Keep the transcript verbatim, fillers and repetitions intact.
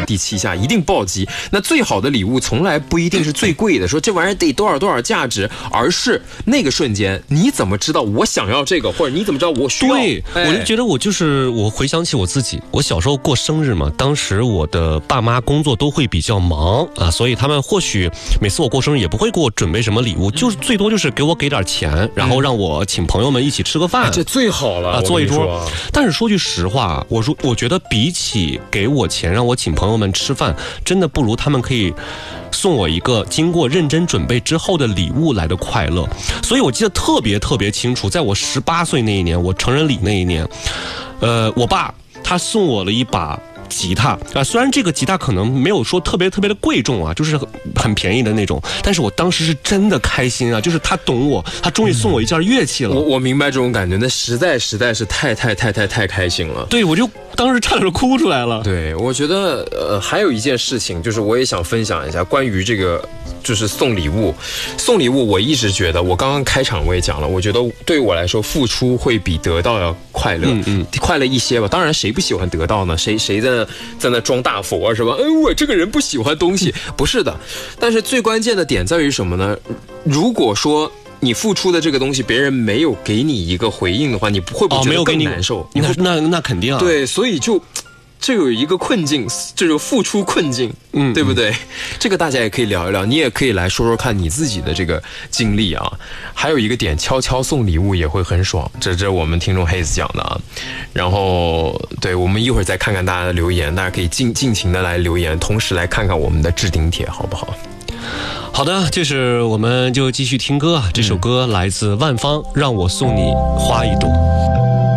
第七下，一定暴击。那最好的礼物从来不一定是最贵的，说这玩意儿得多少多少价值，而是那个瞬间，你怎么知道我想要这个，或者你怎么知道我需要？ 对，哎、我就觉得我就是我回想起我自己，我小时候过生日嘛，当时我的爸妈工作都会比较忙啊，所以他们或许每次我过生日也不会给我准备什么礼物，就是最多就是给我给点钱，然后让我请朋友们一起吃个饭， 哎、这最好了啊， 坐一桌。但是说句实话，我说我觉得比起给我钱让我请朋友们吃饭，真的不如他们可以送我一个经过认真准备之后的礼物来的快乐。所以我记得特别特别清楚，在我十八岁那一年，我成人礼那一年，呃，我爸他送我了一把吉他啊，虽然这个吉他可能没有说特别特别的贵重啊，就是很很便宜的那种，但是我当时是真的开心啊，就是他懂我，他终于送我一件乐器了。 我我明白这种感觉，那实在实在是太太太太太开心了。 对，我就当时差点哭出来了。 对，我觉得呃还有一件事情，就是我也想分享一下关于这个。就是送礼物，送礼物，我一直觉得，我刚刚开场我也讲了，我觉得对我来说，付出会比得到要快乐，嗯嗯，快乐一些吧。当然，谁不喜欢得到呢？谁谁在那在那装大佛啊，是吧？嗯，我这个人不喜欢东西，不是的。但是最关键的点在于什么呢？如果说你付出的这个东西，别人没有给你一个回应的话，你不会不会觉得更难受？ 哦、你那那那肯定啊。 对，所以就。这有一个困境，这种付出困境，嗯，对不对？嗯、这个大家也可以聊一聊，你也可以来说说看你自己的这个经历啊。还有一个点，悄悄送礼物也会很爽，这这我们听众 Haze 讲的啊。然后，对我们一会儿再看看大家的留言，大家可以尽尽情的来留言，同时来看看我们的置顶帖，好不好？ 好的，就是我们就继续听歌啊。这首歌来自万芳，让我送你花一朵。